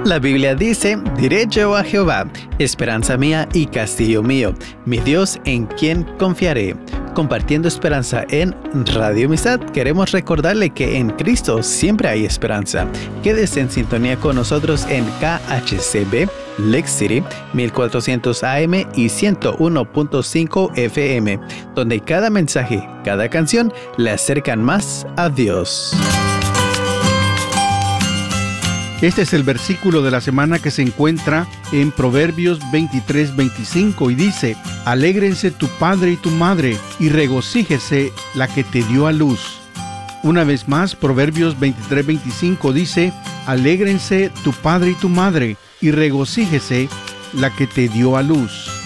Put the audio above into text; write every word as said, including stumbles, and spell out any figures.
La Biblia dice, diré yo a Jehová, esperanza mía y castillo mío, mi Dios en quien confiaré. Compartiendo esperanza en Radio Amistad, queremos recordarle que en Cristo siempre hay esperanza. Quédese en sintonía con nosotros en K H C B, Lake City, mil cuatrocientos A M y ciento uno punto cinco F M, donde cada mensaje, cada canción le acercan más a Dios. Este es el versículo de la semana que se encuentra en Proverbios veintitrés veinticinco y dice: Alégrense tu padre y tu madre, y regocíjese la que te dio a luz. Una vez más, Proverbios veintitrés veinticinco dice: Alégrense tu padre y tu madre, y regocíjese la que te dio a luz.